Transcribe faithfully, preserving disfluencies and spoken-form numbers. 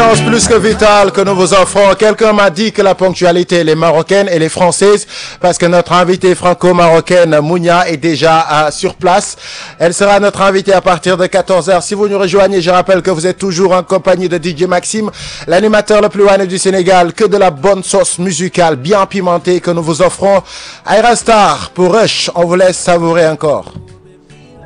ambiance plus que vitale que nous vous offrons. Quelqu'un m'a dit que la ponctualité elle est marocaine, elle est française, parce que notre invitée franco-marocaine Mounia est déjà euh, sur place. Elle sera notre invitée à partir de quatorze heures. Si vous nous rejoignez, je rappelle que vous êtes toujours en compagnie de D J Maxime, l'animateur le plus wanné du Sénégal. Que de la bonne sauce musicale bien pimentée que nous vous offrons. Aira Star pour Rush, on vous laisse savourer encore.